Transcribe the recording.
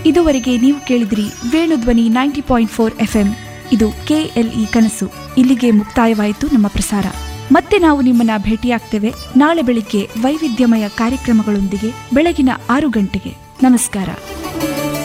ಇದುವರೆಗೆ ನೀವು ಕೇಳಿದ್ರಿ ವೇಣುಧ್ವನಿ 90.4 FM. ಇದು KLE ಕನಸು. ಇಲ್ಲಿಗೆ ಮುಕ್ತಾಯವಾಯಿತು ನಮ್ಮ ಪ್ರಸಾರ. ಮತ್ತೆ ನಾವು ನಿಮ್ಮನ್ನ ಭೇಟಿಯಾಗ್ತೇವೆ ನಾಳೆ ಬೆಳಿಗ್ಗೆ ವೈವಿಧ್ಯಮಯ ಕಾರ್ಯಕ್ರಮಗಳೊಂದಿಗೆ ಬೆಳಗಿನ 6 ಗಂಟೆಗೆ. ನಮಸ್ಕಾರ.